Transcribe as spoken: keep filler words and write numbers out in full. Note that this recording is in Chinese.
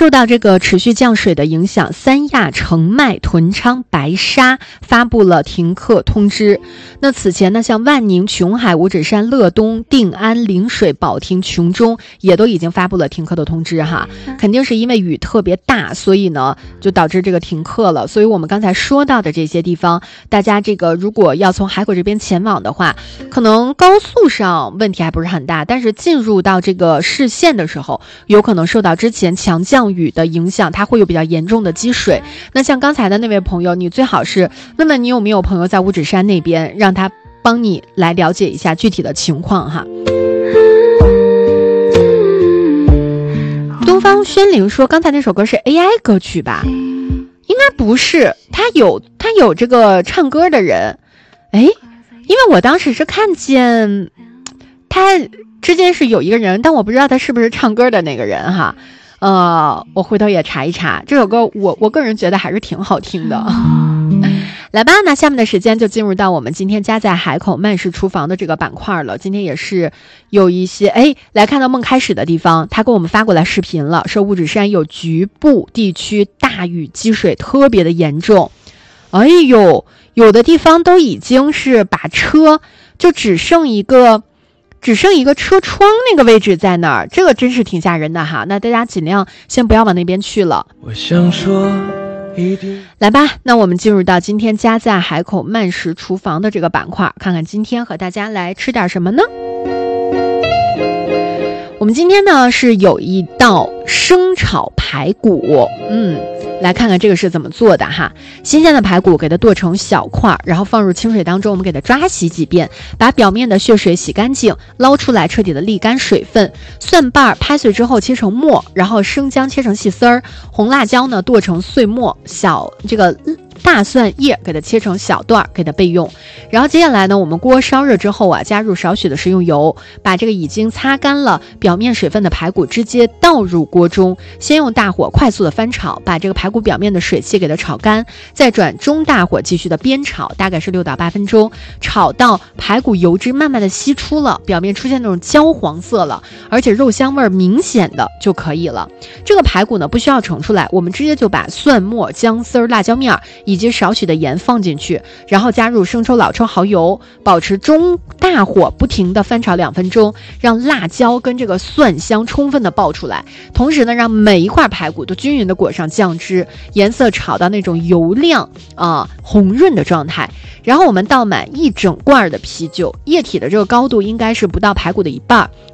受到这个持续降水的影响，三亚、澄迈、屯昌、白沙发布了停课通知。那此前呢，像万宁、琼海、五指山、乐东、定安、陵水、保亭、琼中也都已经发布了停课的通知哈。肯定是因为雨特别大，所以呢就导致这个停课了。所以我们刚才说到的这些地方，大家这个如果要从海口这边前往的话，可能高速上问题还不是很大，但是进入到这个市县的时候，有可能受到之前强降雨的影响，它会有比较严重的积水。那像刚才的那位朋友，你最好是问问你有没有朋友在五指山那边，让他帮你来了解一下具体的情况哈。东方宣灵说，刚才那首歌是 A I 歌曲吧？应该不是，他有他有这个唱歌的人。哎，因为我当时是看见他之间是有一个人，但我不知道他是不是唱歌的那个人哈。呃，我回头也查一查这首歌，我我个人觉得还是挺好听的。来吧，那下面的时间就进入到我们今天家在海口慢食厨房的这个板块了。今天也是有一些哎，来看到梦开始的地方，他给我们发过来视频了，说五指山有局部地区大雨积水特别的严重。哎呦，有的地方都已经是把车就只剩一个只剩一个车窗那个位置在那儿，这个真是挺吓人的哈。那大家尽量先不要往那边去了。 我想说来吧，那我们进入到今天家在海口慢食厨房的这个板块，看看今天和大家来吃点什么呢？我们今天呢是有一道生炒排骨，嗯，来看看这个是怎么做的哈。新鲜的排骨给它剁成小块，然后放入清水当中，我们给它抓洗几遍，把表面的血水洗干净，捞出来彻底的沥干水分。蒜瓣拍碎之后切成末，然后生姜切成细丝儿，红辣椒呢剁成碎末，小这个大蒜叶给它切成小段，给它备用。然后接下来呢，我们锅烧热之后啊，加入少许的食用油，把这个已经擦干了表面水分的排骨直接倒入锅中，先用大火快速的翻炒，把这个排骨表面的水汽给它炒干，再转中大火继续的煸炒，大概是六到八分钟，炒到排骨油脂慢慢的析出了，表面出现那种焦黄色了，而且肉香味明显的就可以了。这个排骨呢不需要盛出来，我们直接就把蒜末、姜丝、辣椒面以及少许的盐放进去，然后加入生抽、老抽、蚝油，保持中大火不停的翻炒两分钟，让辣椒跟这个蒜香充分的爆出来，同时呢让每一块排骨都均匀的裹上酱汁，颜色炒到那种油亮啊、呃、红润的状态。然后我们倒满一整罐的啤酒，液体的这个高度应该是不到排骨的一半，